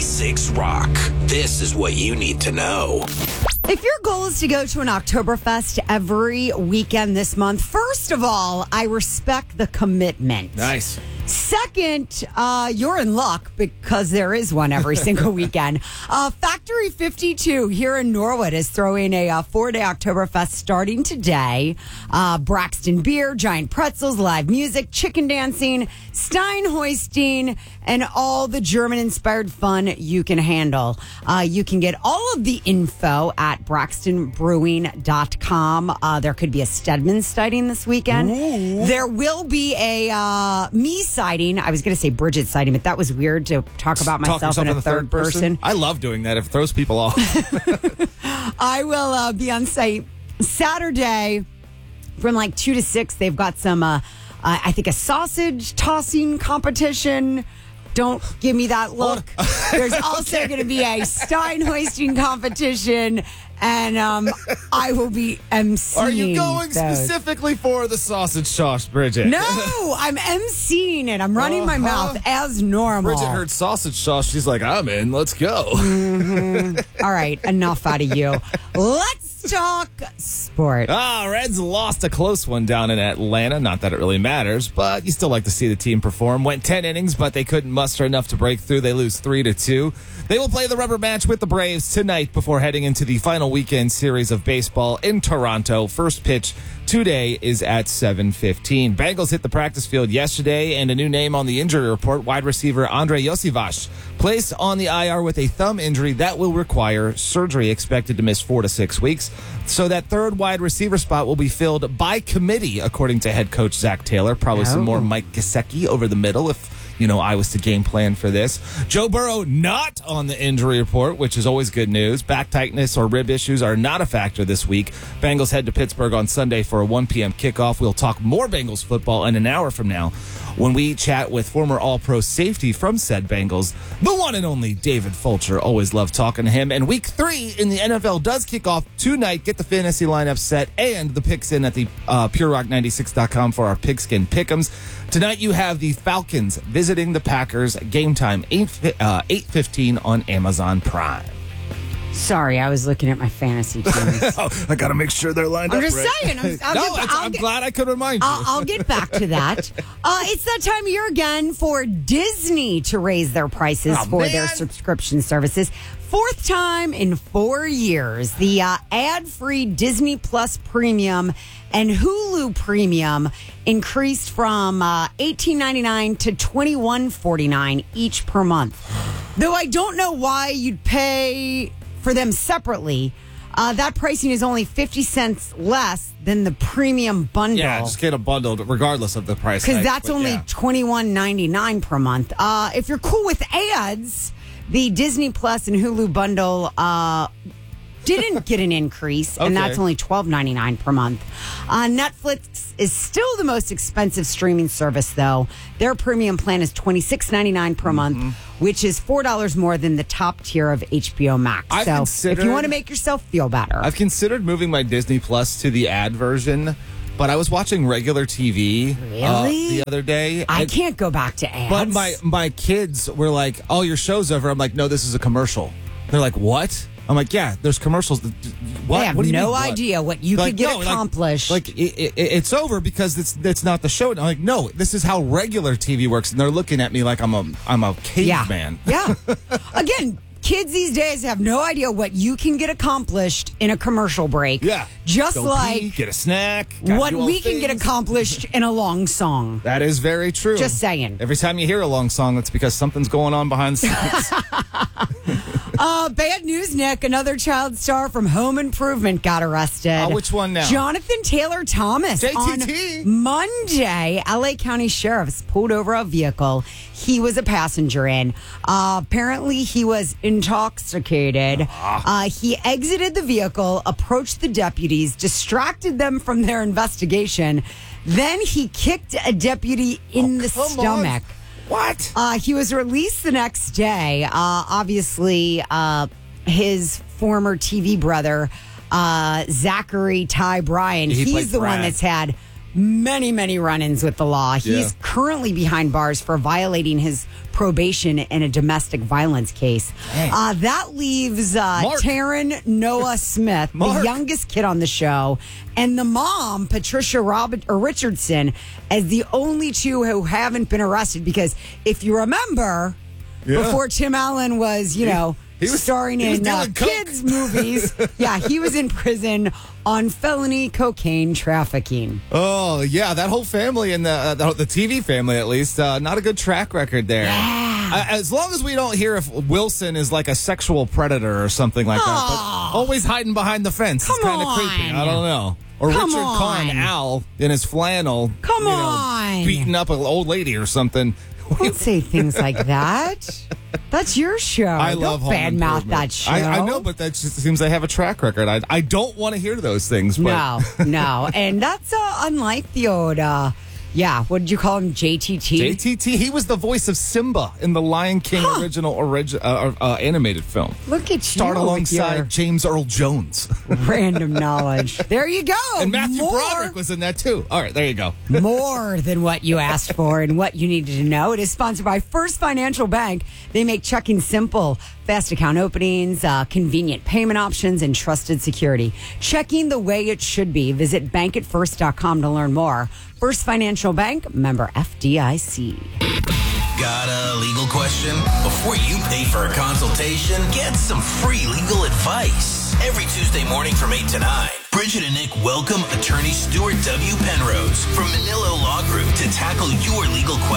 96 Rock. This is what you need to know. If your goal is to go to an Oktoberfest every weekend this month, first of all, I respect the commitment. Nice. Second, you're in luck because there is one every single weekend. Factory 52 here in Norwood is throwing a 4-day Oktoberfest starting today. Braxton beer, giant pretzels, live music, chicken dancing, Stein hoisting, and all the German-inspired fun you can handle. You can get all of the info at braxtonbrewing.com. There could be a Stedman sighting this weekend. Ooh. There will be a me sighting. I was going to say Bridget sighting, but that was weird to talk about myself in a third person. I love doing that. It throws people off. I will be on site Saturday from like 2 to 6. They've got some, I think, a sausage tossing competition. Don't give me that look. There's also going to be a Stein hoisting competition, and I will be emceeing. Are you going those. Specifically for the sausage toss, Bridget? No, I'm emceeing it. I'm running my mouth as normal. Bridget heard sausage toss. She's like, I'm in. Let's go. All right, enough out of you. Let's talk sport. Reds lost a close one down in Atlanta. Not that it really matters, but you still like to see the team perform. Went 10 innings, but they couldn't muster enough to break through. They lose 3-2. They will play the rubber match with the Braves tonight before heading into the final weekend series of baseball in Toronto. First pitch today is at 7:15. Bengals hit the practice field yesterday, and a new name on the injury report, wide receiver Andre Yosivas, placed on the IR with a thumb injury that will require surgery, expected to miss 4 to 6 weeks. So that third wide receiver spot will be filled by committee, according to head coach Zach Taylor. Probably some more Mike Gesicki over the middle if I was to game plan for this. Joe Burrow not on the injury report, which is always good news. Back tightness or rib issues are not a factor this week. Bengals head to Pittsburgh on Sunday for a 1 p.m. kickoff. We'll talk more Bengals football in an hour from now when we chat with former All-Pro safety from said Bengals, the one and only David Fulcher. Always love talking to him. And Week 3 in the NFL does kick off tonight. Get the fantasy lineup set and the picks in at the PureRock96.com for our pigskin pick'ems. Tonight you have the Falcons visiting the Packers. Game time 8:15 on Amazon Prime. Sorry, I was looking at my fantasy teams. I got to make sure they're lined up. I'm just saying. I'm glad I could remind you. I'll get back to that. It's that time of year again for Disney to raise their prices their subscription services. Fourth time in 4 years. The ad-free Disney Plus Premium and Hulu Premium increased from $18.99 to $21.49 each per month. Though I don't know why you'd pay for them separately. That pricing is only 50 cents less than the premium bundle. Yeah, just get a bundle regardless of the price. Because that's only $21.99 per month. If you're cool with ads, the Disney Plus and Hulu bundle didn't get an increase, and that's only $12.99 per month. Netflix is still the most expensive streaming service, though. Their premium plan is $26.99 per month, which is $4 more than the top tier of HBO Max. So if you want to make yourself feel better. I've considered moving my Disney Plus to the ad version, but I was watching regular TV the other day. I can't go back to ads. But my kids were like, oh, your show's over. I'm like, no, this is a commercial. They're like, what? I'm like, yeah, there's commercials. What? They have what do you no mean, idea what you could get accomplished. It's over because it's not the show. I'm like, no, this is how regular TV works. And they're looking at me like I'm a caveman. Yeah. Again, kids these days have no idea what you can get accomplished in a commercial break. Yeah. Just Go like pee, get a snack. What we can get accomplished in a long song. That is very true. Just saying. Every time you hear a long song, it's because something's going on behind the scenes. Bad news, Nick. Another child star from Home Improvement got arrested. Which one now? Jonathan Taylor Thomas. JTT. On Monday, LA County sheriffs pulled over a vehicle he was a passenger in. Apparently, he was intoxicated. He exited the vehicle, approached the deputies, distracted them from their investigation. Then he kicked a deputy in the stomach. What? He was released the next day. Obviously, his former TV brother, Zachary Ty Bryan, he's the one that's had many, many run-ins with the law. He's currently behind bars for violating his probation in a domestic violence case. That leaves Taryn Noah Smith, the youngest kid on the show, and the mom, Patricia Richardson, as the only two who haven't been arrested. Because if you remember, before Tim Allen was, he was starring in kids' movies. Yeah, he was in prison on felony cocaine trafficking. Oh, yeah, that whole family and the TV family, at least, not a good track record there. Yeah. As long as we don't hear if Wilson is like a sexual predator or something like that, but always hiding behind the fence. It's kind of creepy. I don't know. Or Richard Kahn, Al, in his flannel. Beating up an old lady or something. Don't say things like that. That's your show. I love Home Improvement. Badmouth that show. I know, but that just seems they have a track record. I don't want to hear those things. But. No. And that's unlike the old, what did you call him, JTT? JTT. He was the voice of Simba in the Lion King original animated film. Look at you. Starred alongside James Earl Jones. Random knowledge. There you go. And Matthew Broderick was in that too. All right, there you go. More than what you asked for and what you needed to know. It is sponsored by First Financial Bank. They make checking simple. Fast account openings, convenient payment options, and trusted security. Checking the way it should be. Visit bankatfirst.com to learn more. First Financial Bank, member FDIC. Got a legal question? Before you pay for a consultation, get some free legal advice. Every Tuesday morning from 8 to 9, Bridget and Nick welcome attorney Stuart W. Penrose from Manilo Law Group to tackle your legal questions.